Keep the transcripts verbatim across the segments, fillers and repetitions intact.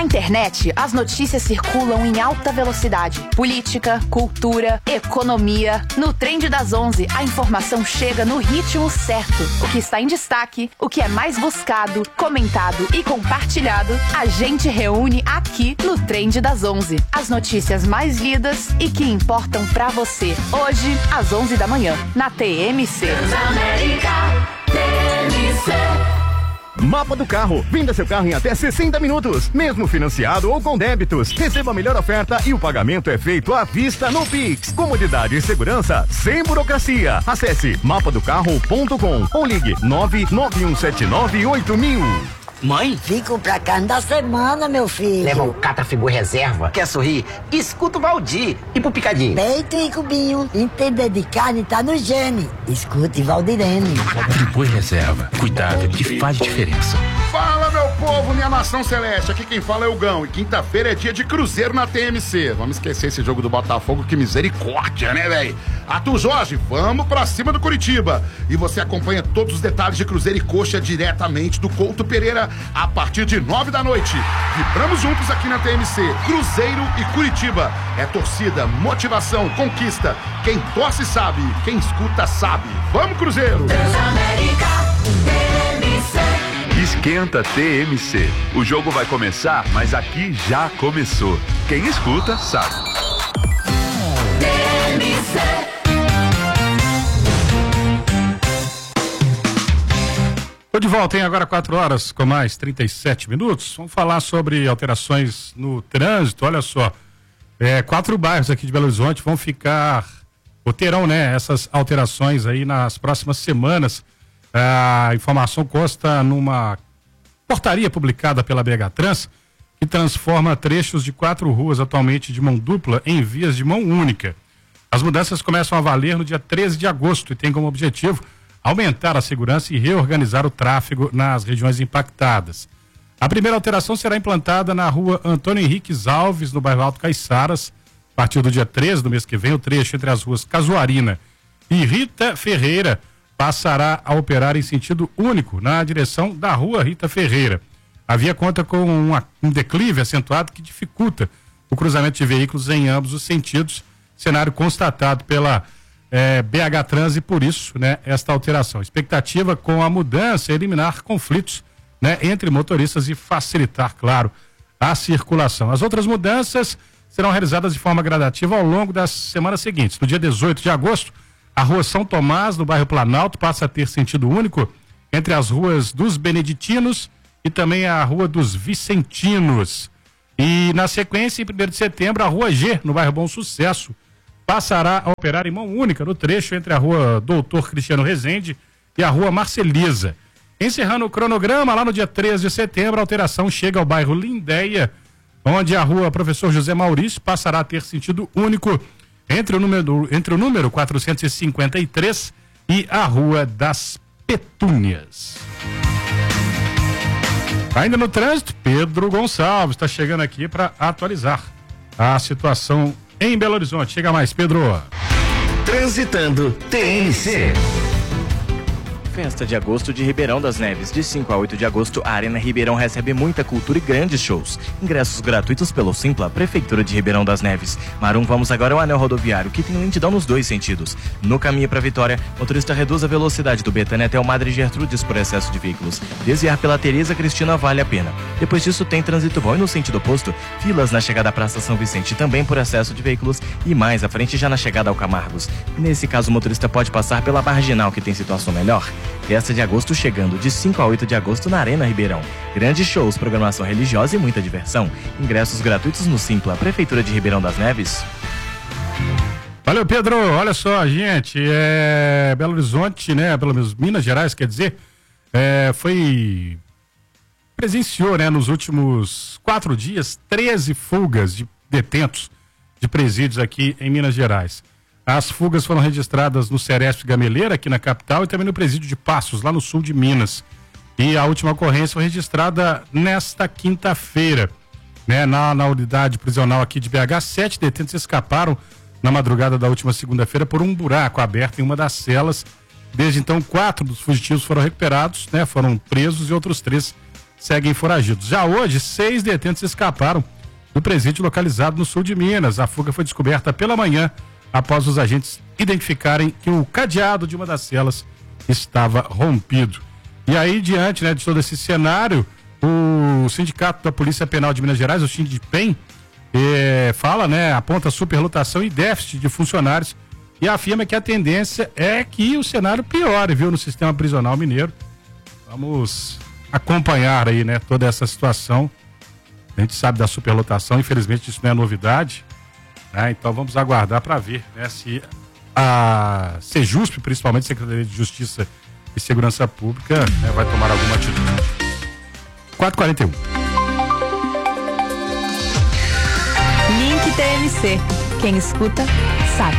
internet, as notícias circulam em alta velocidade. Política, cultura, economia. No Trend das onze, a informação chega no ritmo certo. O que está em destaque, o que é mais buscado, comentado e compartilhado, a gente reúne aqui no Trend das onze. As notícias mais lidas e que importam pra você. Hoje, às onze da manhã, na T M C. Transamérica, T M C. Mapa do Carro. Venda seu carro em até sessenta minutos, mesmo financiado ou com débitos. Receba a melhor oferta e o pagamento é feito à vista no Pix. Comodidade e segurança sem burocracia. Acesse mapa do carro ponto com ou ligue nove nove um sete nove oito mil. Mãe? Fico pra carne da semana, meu filho. Leva um Catafigur reserva. Quer sorrir? Escuta o Valdir. E pro picadinho? Peito e cubinho. Entender de carne tá no gene. Escute Valdirene. Friboi reserva. Cuidado que faz diferença. Fala, meu povo, minha nação celeste. Aqui quem fala é o Gão. E quinta-feira é dia de Cruzeiro na T M C. Vamos esquecer esse jogo do Botafogo, que misericórdia, né, velho? Arthur Jorge, vamos pra cima do Curitiba. E você acompanha todos os detalhes de Cruzeiro e Coxa diretamente do Couto Pereira a partir de nove da noite. Vibramos juntos aqui na T M C. Cruzeiro e Curitiba. É torcida, motivação, conquista. Quem torce sabe, quem escuta sabe. Vamos, Cruzeiro! Transamérica, T M C. Esquenta T M C. O jogo vai começar, mas aqui já começou. Quem escuta sabe. T M C. Tô de volta, hein? Agora quatro horas com mais trinta e sete minutos. Vamos falar sobre alterações no trânsito. Olha só, é, quatro bairros aqui de Belo Horizonte vão ficar, ou terão, né, essas alterações aí nas próximas semanas. A informação consta numa portaria publicada pela B H Trans, que transforma trechos de quatro ruas atualmente de mão dupla em vias de mão única. As mudanças começam a valer no dia treze de agosto e têm como objetivo aumentar a segurança e reorganizar o tráfego nas regiões impactadas. A primeira alteração será implantada na rua Antônio Henriques Alves, no bairro Alto Caiçaras. A partir do dia treze do mês que vem, o trecho entre as ruas Casuarina e Rita Ferreira passará a operar em sentido único na direção da rua Rita Ferreira. A via conta com uma, um declive acentuado que dificulta o cruzamento de veículos em ambos os sentidos, cenário constatado pela É, B H Trans, e por isso, né, esta alteração. Expectativa com a mudança é eliminar conflitos, né, entre motoristas e facilitar, claro, a circulação. As outras mudanças serão realizadas de forma gradativa ao longo das semanas seguintes. No dia dezoito de agosto, a rua São Tomás, no bairro Planalto, passa a ter sentido único entre as ruas dos Beneditinos e também a rua dos Vicentinos. E na sequência, em primeiro de setembro, a rua G, no bairro Bom Sucesso, passará a operar em mão única no trecho entre a rua Doutor Cristiano Rezende e a rua Marcelisa. Encerrando o cronograma, lá no dia treze de setembro, a alteração chega ao bairro Lindéia, onde a rua Professor José Maurício passará a ter sentido único entre o número, entre o número quatrocentos e cinquenta e três e a Rua das Petúnias. Ainda no trânsito, Pedro Gonçalves está chegando aqui para atualizar a situação em Belo Horizonte. Chega mais, Pedro. Transitando T M C. Festa de agosto de Ribeirão das Neves. De cinco a oito de agosto, a Arena Ribeirão recebe muita cultura e grandes shows. Ingressos gratuitos pelo Simpla, Prefeitura de Ribeirão das Neves. Marum, vamos agora ao anel rodoviário, que tem lentidão nos dois sentidos. No caminho para Vitória, motorista reduz a velocidade do Betânia até o Madre Gertrudes por excesso de veículos. Desviar pela Tereza Cristina vale a pena. Depois disso, tem trânsito bom e no sentido oposto, filas na chegada à Praça São Vicente também por excesso de veículos e mais à frente já na chegada ao Camargos. Nesse caso, o motorista pode passar pela Marginal, que tem situação melhor. Festa de agosto chegando de cinco a oito de agosto na Arena Ribeirão. Grandes shows, programação religiosa e muita diversão. Ingressos gratuitos no Simpla, Prefeitura de Ribeirão das Neves. Valeu, Pedro. Olha só, gente, é... Belo Horizonte, né, pelo menos Minas Gerais, quer dizer, é... foi... presenciou, né, nos últimos quatro dias, treze fugas de detentos de presídios aqui em Minas Gerais. As fugas foram registradas no Ceresp Gameleira, aqui na capital, e também no presídio de Passos, lá no sul de Minas. E a última ocorrência foi registrada nesta quinta-feira, né? Na, na unidade prisional aqui de B H, sete detentos escaparam na madrugada da última segunda-feira por um buraco aberto em uma das celas. Desde então, quatro dos fugitivos foram recuperados, né? Foram presos e outros três seguem foragidos. Já hoje, seis detentos escaparam do presídio localizado no sul de Minas. A fuga foi descoberta pela manhã, após os agentes identificarem que o cadeado de uma das celas estava rompido. E aí, diante, né, de todo esse cenário, o Sindicato da Polícia Penal de Minas Gerais, o Sindipem, eh, fala, né, aponta superlotação e déficit de funcionários e afirma que a tendência é que o cenário piore, viu, no sistema prisional mineiro. Vamos acompanhar aí, né, toda essa situação. A gente sabe da superlotação, infelizmente isso não é novidade, né? Então vamos aguardar para ver, né, se a Sejusp, principalmente a Secretaria de Justiça e Segurança Pública, né, vai tomar alguma atitude. quatro e quarenta e um. Link T M C. Quem escuta, sabe.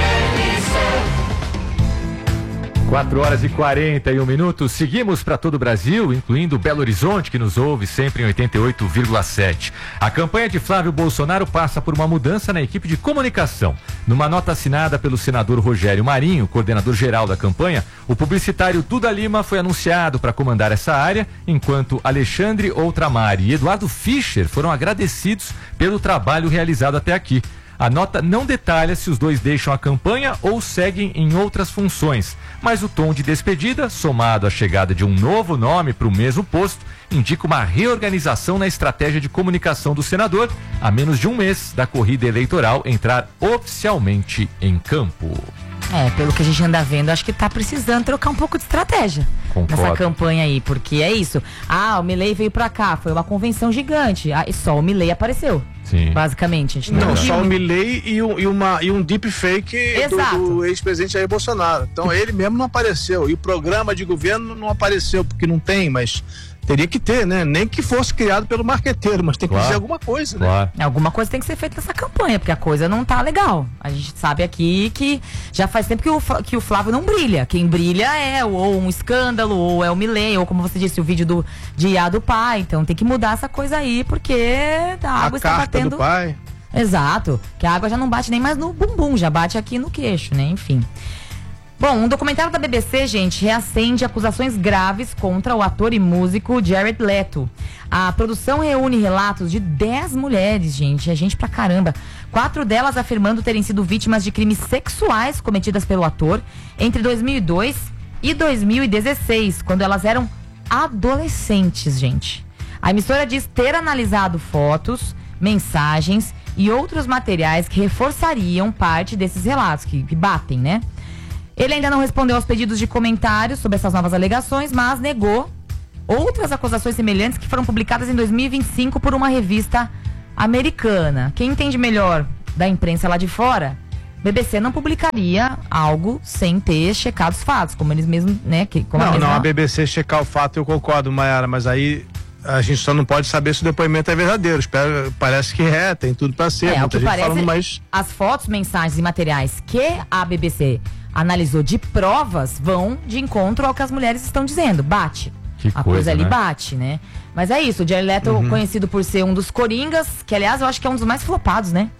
quatro horas e quarenta e um minutos. Seguimos para todo o Brasil, incluindo Belo Horizonte, que nos ouve sempre em oitenta e oito vírgula sete. A campanha de Flávio Bolsonaro passa por uma mudança na equipe de comunicação. Numa nota assinada pelo senador Rogério Marinho, coordenador geral da campanha, o publicitário Duda Lima foi anunciado para comandar essa área, enquanto Alexandre Outramari e Eduardo Fischer foram agradecidos pelo trabalho realizado até aqui. A nota não detalha se os dois deixam a campanha ou seguem em outras funções, mas o tom de despedida, somado à chegada de um novo nome para o mesmo posto, indica uma reorganização na estratégia de comunicação do senador, a menos de um mês da corrida eleitoral entrar oficialmente em campo. É, pelo que a gente anda vendo, acho que tá precisando trocar um pouco de estratégia. Concordo. Nessa campanha aí, porque é isso. Ah, o Milei veio pra cá, foi uma convenção gigante, ah, e só o Milei apareceu. Sim. Basicamente. A gente não, Não, viu só o muito. Milei e, um, e, uma, e um deepfake Exato. do, do ex-presidente Jair Bolsonaro. Então ele mesmo não apareceu. E o programa de governo não apareceu, porque não tem, mas teria que ter, né? Nem que fosse criado pelo marqueteiro, mas tem que Claro. dizer alguma coisa, né? Claro. Alguma coisa tem que ser feita nessa campanha, porque a coisa não tá legal. A gente sabe aqui que já faz tempo que o, Fla- que o Flávio não brilha. Quem brilha é ou um escândalo, ou é o Milei, ou como você disse, o vídeo do, de I A do pai. Então tem que mudar essa coisa aí, porque a água A está carta batendo... do pai. Exato, que a água já não bate nem mais no bumbum, já bate aqui no queixo, né? Enfim. Bom, um documentário da B B C, gente, reacende acusações graves contra o ator e músico Jared Leto. A produção reúne relatos de dez mulheres, gente, é gente pra caramba. Quatro delas afirmando terem sido vítimas de crimes sexuais cometidas pelo ator entre dois mil e dois e dois mil e dezesseis, quando elas eram adolescentes, gente. A emissora diz ter analisado fotos, mensagens e outros materiais que reforçariam parte desses relatos, que, que batem, né? Ele ainda não respondeu aos pedidos de comentários sobre essas novas alegações, mas negou outras acusações semelhantes que foram publicadas em dois mil e vinte e cinco por uma revista americana. Quem entende melhor da imprensa lá de fora, B B C não publicaria algo sem ter checado os fatos, como eles mesmos, né? Que, como Não, a mesma... não, a B B C checar o fato, eu concordo, Mayara, mas aí a gente só não pode saber se o depoimento é verdadeiro. Espero, parece que é, tem tudo pra ser. É, o muita que gente parece, falando, mas as fotos, mensagens e materiais que a B B C analisou de provas vão de encontro ao que as mulheres estão dizendo. Bate. Que a coisa, coisa, ali né? bate, né? Mas é isso, o Jared Leto, Uhum. conhecido por ser um dos coringas, que aliás eu acho que é um dos mais flopados, né?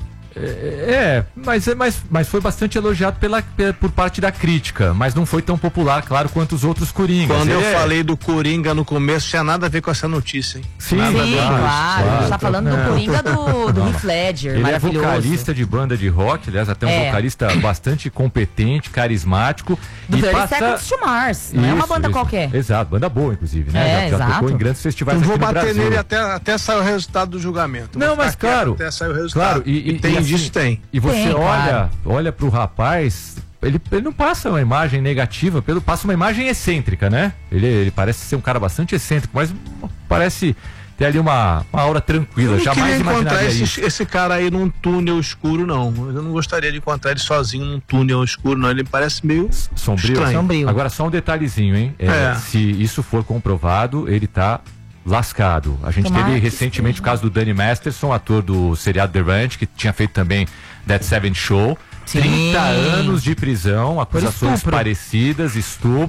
É, mas, mas, mas foi bastante elogiado pela, pe- por parte da crítica, mas não foi tão popular, claro, quanto os outros Coringas. quando eu É. falei do Coringa no começo, tinha nada a ver com essa notícia, hein? Sim, nada a Sim, ver. claro. A gente tá falando do É. Coringa do, do Não, Heath Ledger, Ele é maravilhoso. vocalista de banda de rock, aliás, até um É. vocalista bastante competente, carismático. Do e thirty passa... Seconds to Mars, não é uma Isso, banda isso. qualquer. Exato, banda boa, inclusive, né? É, já, já exato. tocou em grandes festivais Não vou aqui no bater Brasil. nele até, até sair o resultado do julgamento. Não, Vou mas ficar quieto claro, até sair o resultado. claro, e, e tem e assim, disso, tem. E você Tem, olha, claro. olha pro rapaz, ele, ele não passa uma imagem negativa, pelo, passa uma imagem excêntrica, né? Ele, ele parece ser um cara bastante excêntrico, mas parece ter ali uma, uma aura tranquila. Eu não Jamais queria encontrar imaginaria esse, isso. esse cara aí num túnel escuro, não. Eu não gostaria de encontrar ele sozinho num túnel escuro, não. Ele parece meio Sombrio. estranho. Sombrio. Agora só um detalhezinho, hein? É, É. Se isso for comprovado, ele tá lascado. A gente Tomara teve que recentemente esteja. o caso do Danny Masterson, ator do seriado The Ranch, que tinha feito também That Seven Show. Sim. trinta anos de prisão, acusações estupro. parecidas, estupro.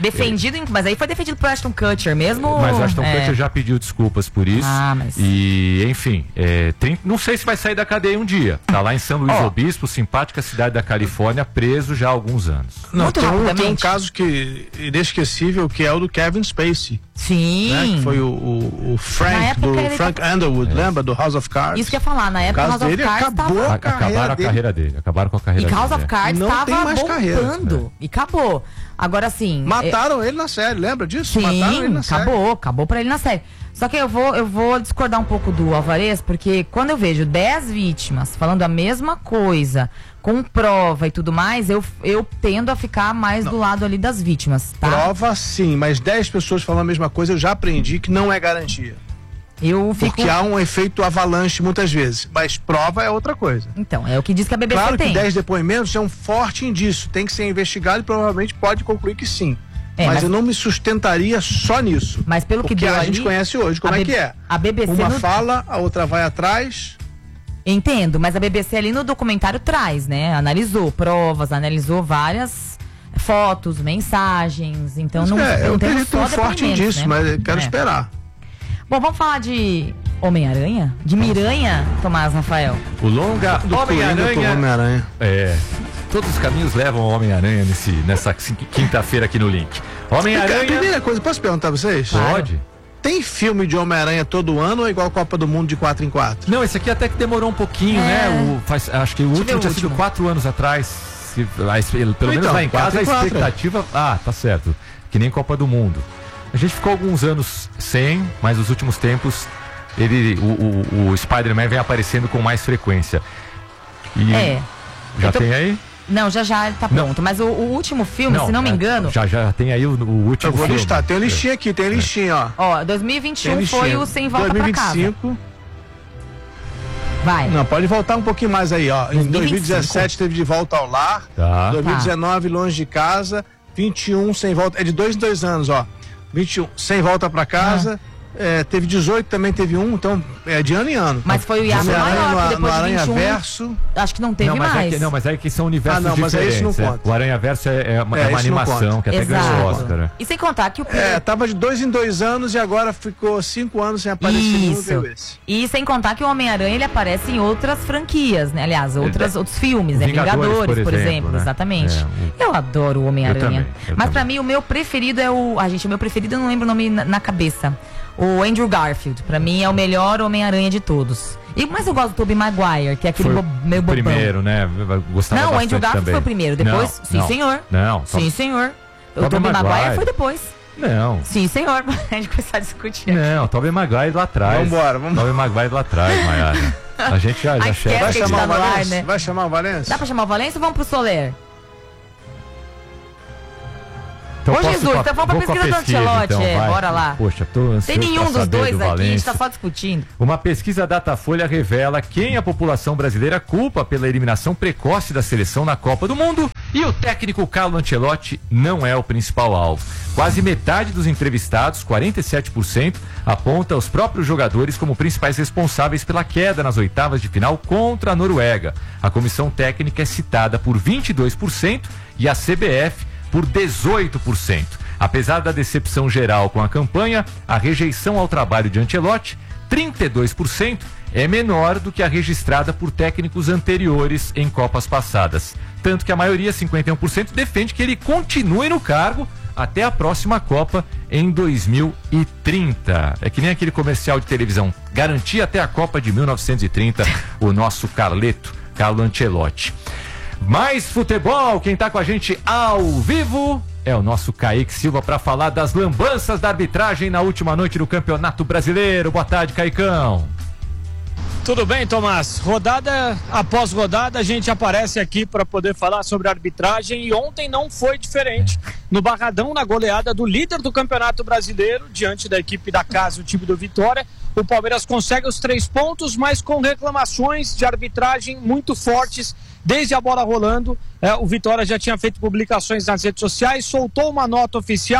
Defendido, é. Mas aí foi defendido por Ashton Kutcher mesmo. Mas o Ashton é. Kutcher já pediu desculpas por isso. Ah, mas... E, enfim, é, trinta, não sei se vai sair da cadeia um dia. Tá lá em São Luís oh. Obispo, simpática cidade da Califórnia, preso já há alguns anos. Não, tem um, tem um caso que, inesquecível, que é o do Kevin Spacey. Sim. Né, que foi o, o, o Frank, do Frank tá... Underwood, é. lembra? Do House of Cards. Isso que eu ia falar, na época o House of Cards acabou tava... a carreira Acabaram dele. a carreira dele. Acabaram com a carreira e dele. E House of Cards não tava tem mais bombando. Carreira. E acabou. Agora sim... Mataram é... ele na série, lembra disso? Sim, Mataram ele na acabou. série. Acabou pra ele na série. Só que eu vou, eu vou discordar um pouco do Alvarez, porque quando eu vejo dez vítimas falando a mesma coisa, com prova e tudo mais, eu, eu tendo a ficar mais não. do lado ali das vítimas, tá? Prova sim, mas dez pessoas falando a mesma coisa, eu já aprendi que não é garantia. Eu fico... Porque há um efeito avalanche muitas vezes, mas prova é outra coisa. Então, é o que diz que a B B C claro tem. Claro que dez depoimentos é um forte indício, tem que ser investigado e provavelmente pode concluir que sim. É, mas, mas eu não me sustentaria só nisso. Mas pelo que porque deu a ali, gente conhece hoje, como é B... que é? A B B C Uma no... fala, a outra vai atrás. Entendo, mas a B B C ali no documentário traz, né? Analisou provas, analisou várias fotos, mensagens, então não, é, não eu temos acredito só forte disso, né? mas eu quero é. esperar. Bom, vamos falar de Homem-Aranha? De Miranha, Tomás Rafael? O longa do Homem-Aranha. Homem-Aranha. É. Todos os caminhos levam ao Homem-Aranha nesse, nessa quinta-feira aqui no Link. Homem-Aranha. Primeira coisa, posso perguntar pra vocês? Pode. Tem filme de Homem-Aranha todo ano ou é igual a Copa do Mundo de quatro em quatro? Não, esse aqui até que demorou um pouquinho, é. né? O, faz, acho que o último tinha sido quatro anos atrás. Se, a, pelo então, menos lá em casa a expectativa. Ah, tá certo. Que nem Copa do Mundo. A gente ficou alguns anos sem, mas nos últimos tempos ele, o, o, o Spider-Man vem aparecendo com mais frequência. E é. Já tô... tem aí? Não, já já tá pronto. Não. Mas o, o último filme, não, se não me engano... Já já tem aí o, o último Eu vou filme. listar, tem a listinha aqui, tem a listinha, ó. Ó, dois mil e vinte e um foi o Sem Volta dois mil e vinte e cinco. Pra Casa. Vai. Não, pode voltar um pouquinho mais aí, ó. Em dois mil e dezessete teve De Volta ao Lar. Tá. dois mil e dezenove, tá. Longe de Casa. vinte e um, Sem Volta... É de dois em dois anos, ó. vinte e um, Sem Volta Pra Casa. Ah. É, teve dezoito, também teve um, então é de ano em ano. Mas foi o hiato maior, que depois no de Aranha vinte e um, Verso. Acho que não teve não, mas mais. É que, não, mas é que são universos ah, não, diferentes. Mas é isso não conta. O Aranha Verso é, é uma, é, é uma animação que até Exato. ganhou o Oscar. E sem contar que o... É, tava de dois em dois anos e agora ficou cinco anos sem aparecer nenhum esse. E sem contar que o Homem-Aranha ele aparece em outras franquias, né? Aliás, outras, é, outros filmes, né? Vingadores, Vingadores, por exemplo, por exemplo né? Exatamente. É, o... Eu adoro o Homem-Aranha. Mas também. Pra mim, o meu preferido é o... Ah, gente, o meu preferido eu não lembro o nome na, na cabeça. O Andrew Garfield, pra mim é o melhor Homem-Aranha de todos. E, mas eu gosto do Tobey Maguire, que é aquele bo, meio bobão. Primeiro, né? Gostava não, o Andrew Garfield também. foi o primeiro, depois, não, sim não, senhor. Não, sim senhor. O Tobey Tobey Maguire. Maguire foi depois. Não. Sim senhor, a gente começar a discutir. Não, Tobey Maguire lá atrás. Vambora, vamos. Tobey Maguire lá atrás, Maiara. A gente já, já chega. Vai chamar, tá o Valência? ar, né? Vai chamar o Valência? Dá pra chamar o Valência ou vamos pro Soler? Então, Ô Jesus, pra, então vamos pra pesquisa, pesquisa do Ancelotti, então, é, bora lá. Poxa, tô ansioso. Tem nenhum dos dois do aqui, a gente tá só discutindo. Uma pesquisa Datafolha revela quem a população brasileira culpa pela eliminação precoce da seleção na Copa do Mundo. E o técnico Carlo Ancelotti não é o principal alvo. Quase metade dos entrevistados, quarenta e sete por cento, aponta os próprios jogadores como principais responsáveis pela queda nas oitavas de final contra a Noruega. A comissão técnica é citada por vinte e dois por cento e a C B F por dezoito por cento. Apesar da decepção geral com a campanha, a rejeição ao trabalho de Ancelotti, trinta e dois por cento, é menor do que a registrada por técnicos anteriores em Copas passadas. Tanto que a maioria, cinquenta e um por cento, defende que ele continue no cargo até a próxima Copa em dois mil e trinta. É que nem aquele comercial de televisão, garantia até a Copa de mil novecentos e trinta, o nosso Carleto, Carlo Ancelotti. Mais futebol, quem tá com a gente ao vivo é o nosso Kaique Silva para falar das lambanças da arbitragem na última noite do Campeonato Brasileiro. Boa tarde, Caicão. Tudo bem, Tomás? Rodada após rodada a gente aparece aqui para poder falar sobre a arbitragem e ontem não foi diferente. No Barradão, na goleada do líder do Campeonato Brasileiro, diante da equipe da casa, o time do Vitória, o Palmeiras consegue os três pontos, mas com reclamações de arbitragem muito fortes desde a bola rolando. É, o Vitória já tinha feito publicações nas redes sociais, soltou uma nota oficial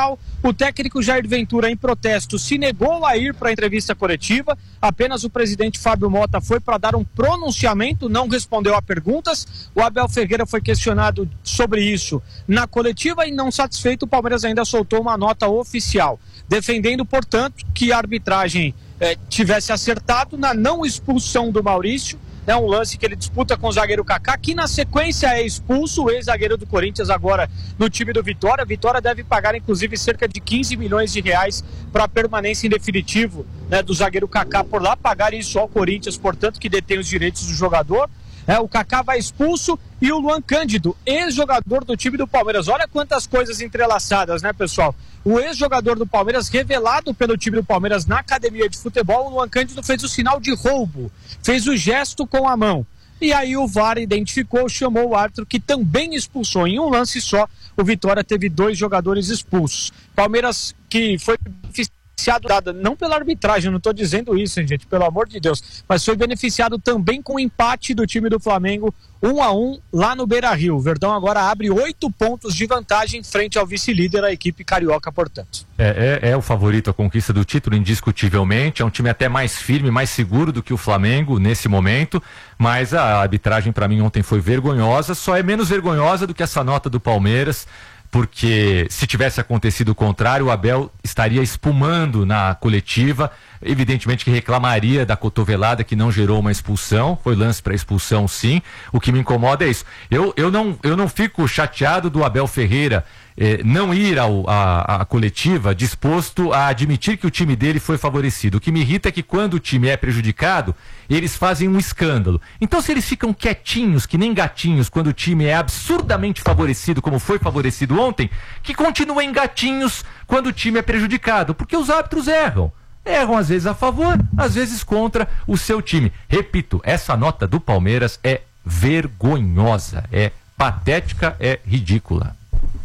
O técnico Jair Ventura, em protesto, se negou a ir para a entrevista coletiva. Apenas o presidente Fábio Mota foi para dar um pronunciamento, não respondeu a perguntas. O Abel Ferreira foi questionado sobre isso na coletiva e, não satisfeito, o Palmeiras ainda soltou uma nota oficial, defendendo, portanto, que a arbitragem eh, tivesse acertado na não expulsão do Maurício. É um lance que ele disputa com o zagueiro Kaká, que na sequência é expulso, o ex-zagueiro do Corinthians agora no time do Vitória. Vitória deve pagar inclusive cerca de quinze milhões de reais para a permanência em definitivo, né, do zagueiro Kaká por lá, pagar isso ao Corinthians, portanto, que detém os direitos do jogador. É, o Kaká vai expulso e o Luan Cândido, ex-jogador do time do Palmeiras. Olha quantas coisas entrelaçadas, né, pessoal? O ex-jogador do Palmeiras, revelado pelo time do Palmeiras na academia de futebol, o Luan Cândido fez o sinal de roubo, fez o gesto com a mão. E aí o V A R identificou, chamou o árbitro, que também expulsou. Em um lance só, o Vitória teve dois jogadores expulsos. Palmeiras, que foi beneficiado, não pela arbitragem, não estou dizendo isso, hein, gente, pelo amor de Deus, mas foi beneficiado também com o empate do time do Flamengo, um a um, lá no Beira-Rio. O Verdão agora abre oito pontos de vantagem frente ao vice-líder, a equipe carioca, portanto. É, é, é o favorito à conquista do título, indiscutivelmente. É um time até mais firme, mais seguro do que o Flamengo nesse momento, mas a arbitragem para mim ontem foi vergonhosa, só é menos vergonhosa do que essa nota do Palmeiras, porque se tivesse acontecido o contrário, o Abel estaria espumando na coletiva, evidentemente que reclamaria da cotovelada que não gerou uma expulsão, foi lance para expulsão sim. O que me incomoda é isso. Eu, eu, não, eu não fico chateado do Abel Ferreira eh, não ir ao, a, a coletiva disposto a admitir que o time dele foi favorecido. O que me irrita é que quando o time é prejudicado, eles fazem um escândalo. Então, se eles ficam quietinhos, que nem gatinhos, quando o time é absurdamente favorecido, como foi favorecido ontem, que continuem gatinhos quando o time é prejudicado, porque os árbitros erram. Erram às vezes a favor, às vezes contra o seu time. Repito, essa nota do Palmeiras é vergonhosa, é patética, é ridícula.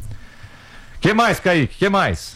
Que mais, Kaique? Que mais?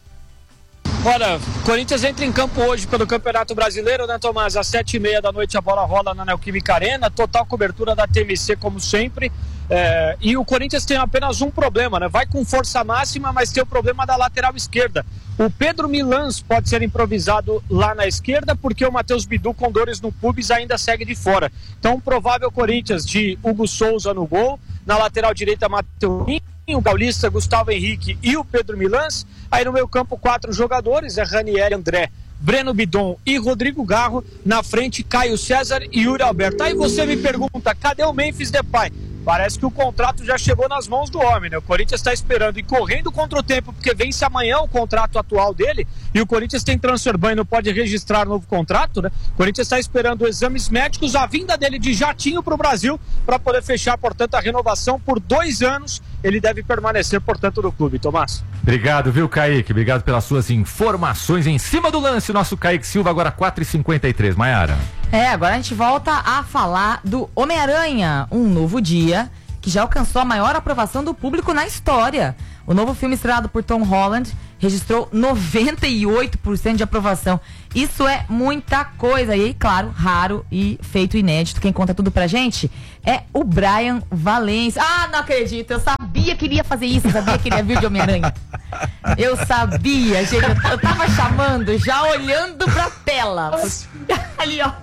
Olha, Corinthians entra em campo hoje pelo Campeonato Brasileiro, né, Tomás? Às sete e meia da noite a bola rola na Neoquímica Arena, total cobertura da T M C como sempre. É, e o Corinthians tem apenas um problema, né? Vai com força máxima, mas tem o problema da lateral esquerda. O Pedro Milans pode ser improvisado lá na esquerda, porque o Matheus Bidu, com dores no pubis, ainda segue de fora. Então, provável Corinthians de Hugo Souza no gol, na lateral direita, Matheus, o Paulista, Gustavo Henrique e o Pedro Milans. Aí no meio campo, quatro jogadores, é Ranieri, André, Breno Bidon e Rodrigo Garro. Na frente, Caio César e Yuri Alberto. Aí você me pergunta, cadê o Memphis Depay? Parece que o contrato já chegou nas mãos do homem, né? O Corinthians está esperando e correndo contra o tempo, porque vence amanhã o contrato atual dele, e o Corinthians tem transfer ban e não pode registrar novo contrato, né? O Corinthians está esperando exames médicos, a vinda dele de jatinho para o Brasil, para poder fechar, portanto, a renovação por dois anos. Ele deve permanecer, portanto, no clube, Tomás. Obrigado, viu, Kaique? Obrigado pelas suas informações em cima do lance. Nosso Kaique Silva, agora quatro e cinquenta e três. Maiara. É, agora a gente volta a falar do Homem-Aranha, um novo dia, que já alcançou a maior aprovação do público na história. O novo filme estrelado por Tom Holland registrou noventa e oito por cento de aprovação. Isso é muita coisa. E aí, claro, raro e feito inédito. Quem conta tudo pra gente é o Brian Valência. Ah, não acredito. Eu sabia que ele ia fazer isso. Eu sabia que ele ia vir de Homem-Aranha. Eu sabia, gente. Eu, eu tava chamando, já olhando pra tela. Ali, ó.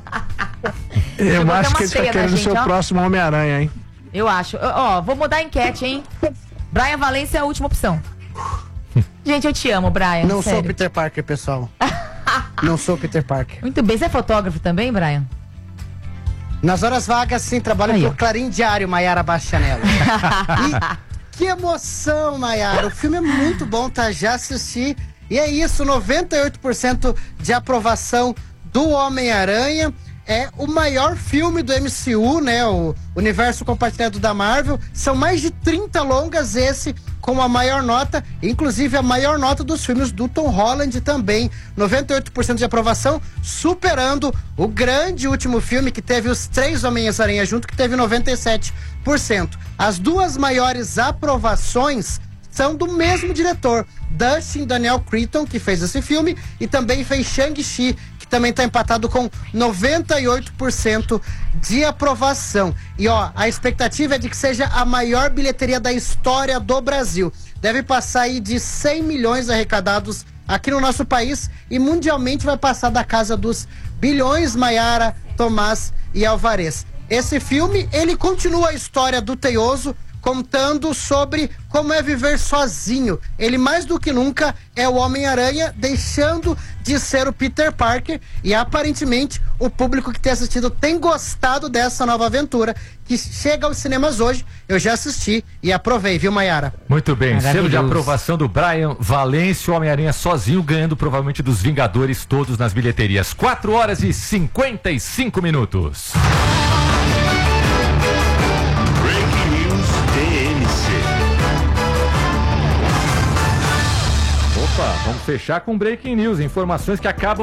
Eu acho que ele tá querendo ser o próximo Homem-Aranha, hein? Eu acho. Ó, vou mudar a enquete, hein? Brian Valência é a última opção. Gente, eu te amo, Brian. Não sério. sou Peter Parker, pessoal. Não sou Peter Parker. Muito bem. Você é fotógrafo também, Brian? Nas horas vagas, sim. Trabalho pro Clarim Diário, Maiara Bastianello. E que emoção, Maiara. O filme é muito bom, tá? Já assisti. E é isso, noventa e oito por cento de aprovação do Homem-Aranha. É o maior filme do M C U, né? O universo compartilhado da Marvel. São mais de trinta longas, esse com a maior nota, inclusive a maior nota dos filmes do Tom Holland também. noventa e oito por cento de aprovação, superando o grande último filme que teve os três Homens-Aranha junto, que teve noventa e sete por cento. As duas maiores aprovações são do mesmo diretor, Dustin Daniel Cretton, que fez esse filme, e também fez Shang-Chi, que também está empatado com noventa e oito por cento de aprovação. E ó, a expectativa é de que seja a maior bilheteria da história do Brasil. Deve passar aí de cem milhões arrecadados aqui no nosso país e mundialmente vai passar da casa dos bilhões, Maiara, Tomás e Alvarez. Esse filme, ele continua a história do Teioso, contando sobre como é viver sozinho. Ele mais do que nunca é o Homem-Aranha, deixando de ser o Peter Parker, e aparentemente o público que tem assistido tem gostado dessa nova aventura que chega aos cinemas hoje. Eu já assisti e aprovei, viu, Maiara? Muito bem, selo de aprovação do Brian Valência, o Homem-Aranha sozinho, ganhando provavelmente dos Vingadores todos nas bilheterias. quatro horas e cinquenta e cinco minutos. Opa, vamos fechar com Breaking News, informações que acabam